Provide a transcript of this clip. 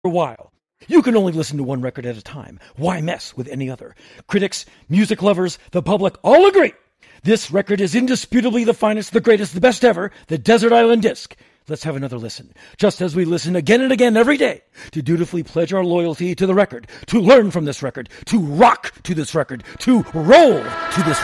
a while. You can only listen to one record at a time. Why mess with any other? Critics, music lovers, the public all agree. This record is indisputably the finest, the greatest, the best ever, the Desert Island Disc. Let's have another listen, just as we listen again and again every day, to dutifully pledge our loyalty to the record, to learn from this record, to rock to this record, to roll to this